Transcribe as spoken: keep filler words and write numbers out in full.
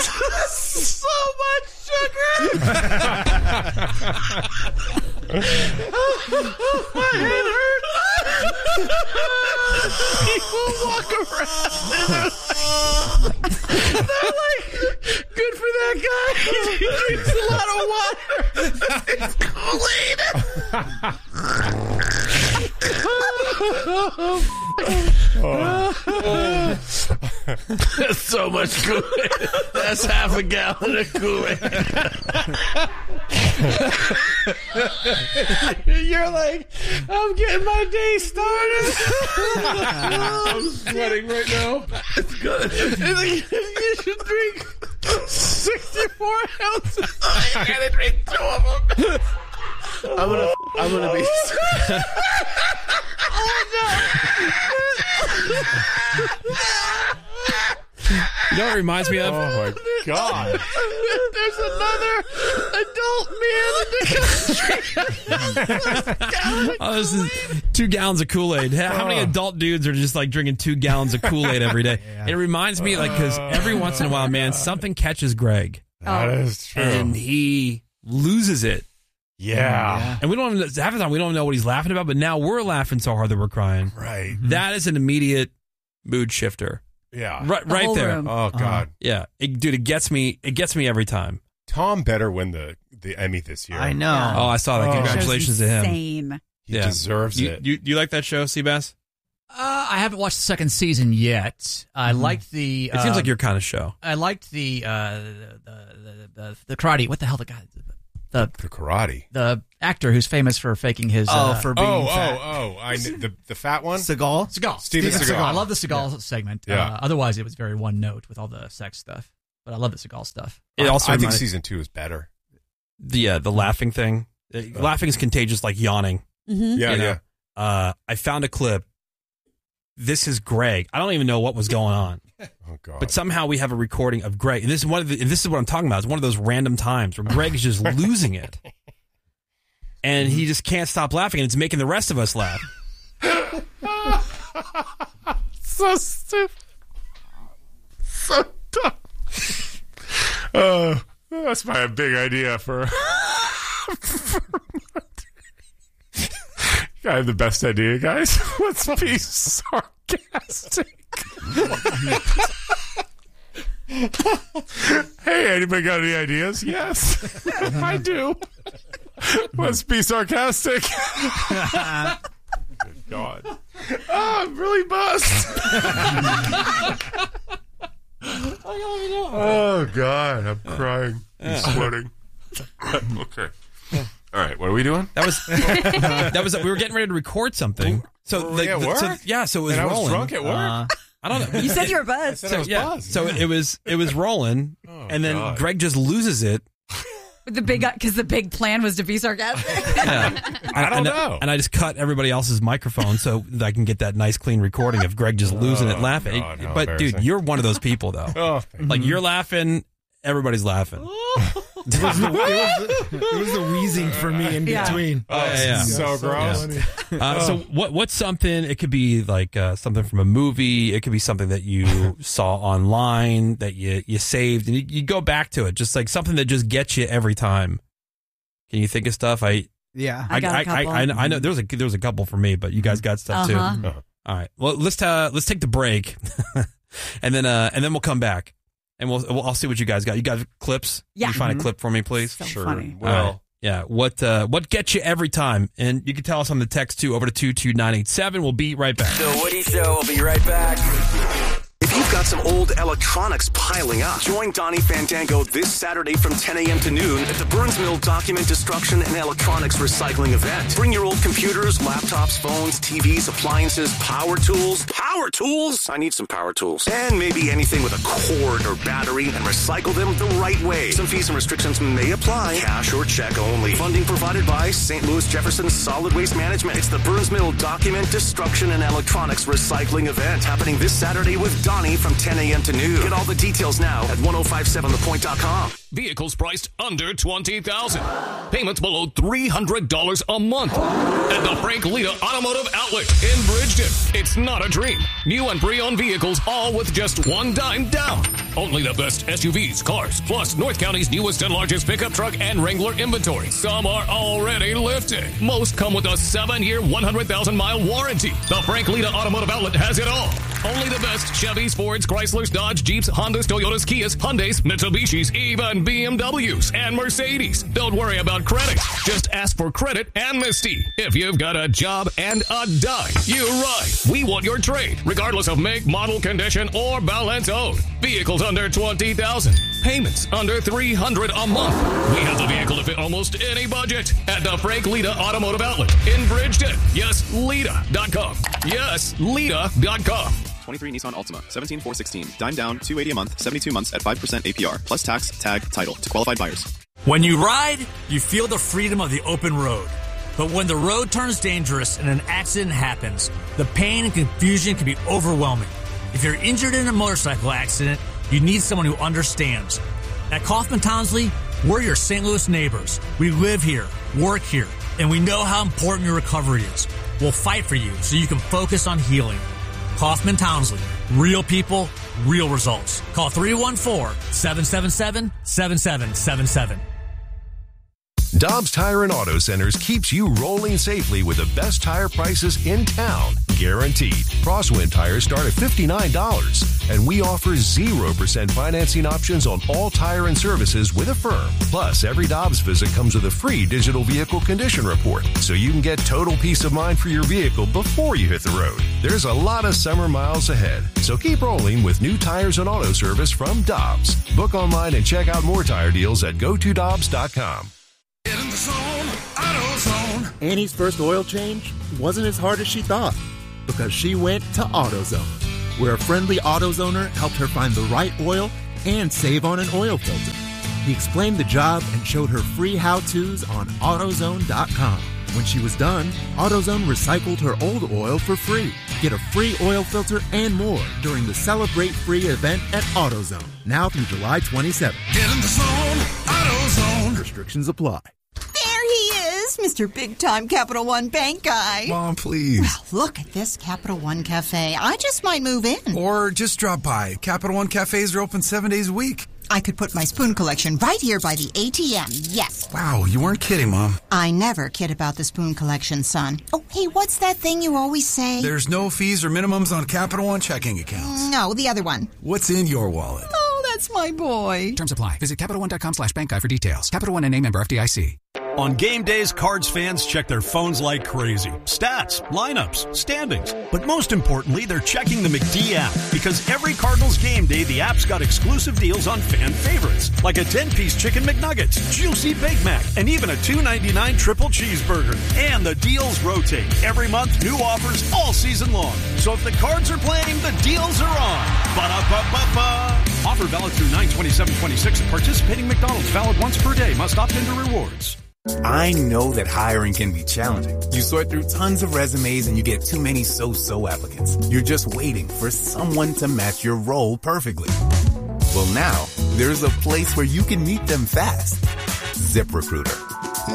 So much sugar. My head hurts. People walk around and they're like, they're like, good for that guy. He drinks a lot of water. It's Kool-Aid. oh. That's so much Kool-Aid. That's half a gallon of Kool-Aid. You're like, I'm getting my day started. I'm sweating right now. It's good. It's like, you should drink sixty-four ounces. I gotta drink two of them. I'm gonna, I'm gonna be. Oh no! You know what it reminds me of? Oh my God! There's another adult man in the country. Oh, this is two gallons of Kool-Aid. How many adult dudes are just like drinking two gallons of Kool-Aid every day? Yeah. It reminds me, like, because every once in a while, man, something catches Greg. That is true. And he loses it. Yeah. yeah. And we don't half the time we don't know what he's laughing about, but now we're laughing so hard that we're crying. Right. That is an immediate mood shifter. Yeah. Right the right there. Room. Oh God. Uh-huh. Yeah. It, dude, it gets me it gets me every time. Tom better win the, the Emmy this year. I know. Yeah. Oh, I saw that. Oh. Congratulations to him. Insane. He Yeah. deserves You, it. you you like that show, Seabass? Uh, I haven't watched the second season yet. I Mm-hmm. liked the. It seems uh, like your kind of show. I liked the uh, the, the the the karate. What the hell, the guy, the the karate. the actor who's famous for faking his. Oh, uh, for being Oh, fat. oh, oh! I kn- the the fat one. Seagal? Seagal. Steven Steven Seagal. I love the Seagal segment. Yeah. Uh, otherwise, it was very one note with all the sex stuff. But I love the Seagal stuff. It also I think reminds- season two is better. the uh, the laughing thing. Uh, laughing is contagious, like yawning. Mm-hmm. Yeah, You know? yeah. Uh, I found a clip. This is Greg. I don't even know what was going on, Oh God. but somehow we have a recording of Greg. And this is one of the. And this is what I'm talking about. It's one of those random times where Greg is just losing it, and he just can't stop laughing, and it's making the rest of us laugh. so stupid. So dumb. Uh, that's my big idea for. for I have the best idea, guys. Let's be sarcastic. Hey, anybody got any ideas? Yes, I do. Let's be sarcastic. Good God. Oh, I'm really buzzed. Oh, God. I'm crying. I'm sweating. Okay. All right. What are we doing? That was that was. We were getting ready to record something. So, Were we at the- work? so yeah, so it was and I was rolling. drunk at work? Uh, I don't know. You said you were buzzed. I said I So, was yeah, buzzed. so it was it was rolling, Oh, and then God. Greg just loses it. With the big, because the big plan was to be sarcastic. Yeah. I don't and, know. And I just cut everybody else's microphone so that I can get that nice, clean recording of Greg just losing it, Oh, laughing. God, how But dude, embarrassing. you're one of those people though. Oh, thank Like you're laughing, everybody's laughing. It was, the, it, was the, it was the wheezing for me in Yeah. between. Oh, yeah, yeah. so gross. Uh, so what? What's something? It could be like uh, something from a movie. It could be something that you saw online that you you saved, and you, you go back to it. Just like something that just gets you every time. Can you think of stuff? I Yeah. I got a I, couple. I, I know there was a there was a couple for me, but you guys got stuff Uh-huh. too. All right. Well, let's uh, let's take the break, and then uh, and then we'll come back, and we'll, we'll I'll see what you guys got. You got clips? Yeah. Can you find a clip for me, please? So Sure. funny. Well, All right. Yeah. What uh, what gets you every time? And you can tell us on the text too over to two two nine eight seven. We'll be right back. The Woody Show will be right back. If you've got some old electronics piling up, join Donnie Fandango this Saturday from ten a.m. to noon at the Burns Mill Document Destruction and Electronics Recycling event. Bring your old computers, laptops, phones, T Vs, appliances, power tools. Power tools? I need some power tools. And maybe anything with a cord or battery and recycle them the right way. Some fees and restrictions may apply. Cash or check only. Funding provided by Saint Louis Jefferson Solid Waste Management. It's the Burns Mill Document Destruction and Electronics Recycling event happening this Saturday with Donnie from ten a.m. to noon. Get all the details now at ten fifty-seven the point dot com. Vehicles priced under twenty thousand dollars. Payments below three hundred dollars a month. At the Frank Lita Automotive Outlet in Bridgeton. It's not a dream. New and pre-owned vehicles, all with just one dime down. Only the best S U Vs, cars, plus North County's newest and largest pickup truck and Wrangler inventory. Some are already lifted. Most come with a seven-year, one hundred thousand mile warranty. The Frank Lita Automotive Outlet has it all. Only the best Chevys, Fords, Chryslers, Dodge, Jeeps, Hondas, Toyotas, Kias, Hyundais, Mitsubishis, even B M Ws and Mercedes. Don't worry about credit. Just ask for credit amnesty. If you've got a job and a dime, you're right. We want your trade, regardless of make, model, condition, or balance owed. Vehicles under twenty thousand dollars. Payments under three hundred dollars a month. We have the vehicle to fit almost any budget at the Frank Lita Automotive Outlet in Bridgeton. Yes, Lita dot com. Yes, Lita dot com. twenty-three Nissan Altima, seventeen four sixteen. Dime down, two hundred eighty a month, seventy-two months at five percent A P R, plus tax, tag, title to qualified buyers. When you ride, you feel the freedom of the open road. But when the road turns dangerous and an accident happens, the pain and confusion can be overwhelming. If you're injured in a motorcycle accident, you need someone who understands. At Kaufman Townsley, we're your Saint Louis neighbors. We live here, work here, and we know how important your recovery is. We'll fight for you so you can focus on healing. Kaufman Townsley. Real people, real results. Call three one four, seven seven seven, seven seven seven seven. Dobbs Tire and Auto Centers keeps you rolling safely with the best tire prices in town, guaranteed. Crosswind tires start at fifty-nine dollars, and we offer zero percent financing options on all tire and services with Affirm. Plus, every Dobbs visit comes with a free digital vehicle condition report, so you can get total peace of mind for your vehicle before you hit the road. There's a lot of summer miles ahead, so keep rolling with new tires and auto service from Dobbs. Book online and check out more tire deals at go to dobbs dot com. Get in the zone, AutoZone. Annie's first oil change wasn't as hard as she thought because she went to AutoZone, where a friendly AutoZoner helped her find the right oil and save on an oil filter. He explained the job and showed her free how-tos on AutoZone dot com. When she was done, AutoZone recycled her old oil for free. Get a free oil filter and more during the Celebrate Free event at AutoZone, now through July twenty-seventh. Get in the zone, AutoZone. Restrictions apply. There he is, Mister Big Time Capital One Bank guy. Mom, please. Well, look at this Capital One Cafe. I just might move in. Or just drop by. Capital One cafes are open seven days a week. I could put my spoon collection right here by the A T M, yes. Wow, you weren't kidding, Mom. I never kid about the spoon collection, son. Oh, hey, what's that thing you always say? There's no fees or minimums on Capital One checking accounts. No, the other one. What's in your wallet? Oh, that's my boy. Terms apply. Visit Capital One dot com slash bank guide for details. Capital One N A member F D I C. On game days, Cards fans check their phones like crazy. Stats, lineups, standings. But most importantly, they're checking the McD app. Because every Cardinals game day, the app's got exclusive deals on fan favorites. Like a ten-piece Chicken McNuggets, juicy Big Mac, and even a two ninety-nine triple cheeseburger. And the deals rotate. Every month, new offers all season long. So if the Cards are playing, the deals are on. Ba-da-ba-ba-ba. Offer valid through nine twenty-seven twenty-six at participating McDonald's. Valid once per day. Must opt into rewards. I know that hiring can be challenging. You sort through tons of resumes and you get too many so-so applicants. You're just waiting for someone to match your role perfectly. Well, now, there's a place where you can meet them fast. ZipRecruiter.